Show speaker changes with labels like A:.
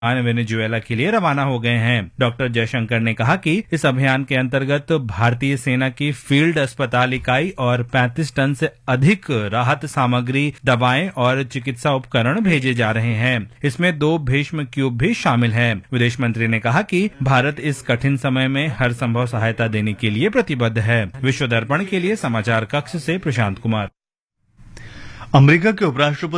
A: Venezuela के लिए रवाना हो गए हैं। डॉक्टर जयशंकर ने कहा कि इस अभियान के अंतर्गत भारतीय सेना की फील्ड अस्पताल इकाई और 35 टन से अधिक राहत सामग्री, दवाएं और चिकित्सा उपकरण भेजे जा रहे हैं। इसमें 2 भीष्म क्यूब भी शामिल हैं। विदेश मंत्री ने कहा कि भारत इस कठिन समय में हर संभव सहायता देने के लिए प्रतिबद्ध है। विश्व दर्पण के लिए समाचार कक्ष से प्रशांत कुमार।
B: अमेरिका के उपराष्ट्रपति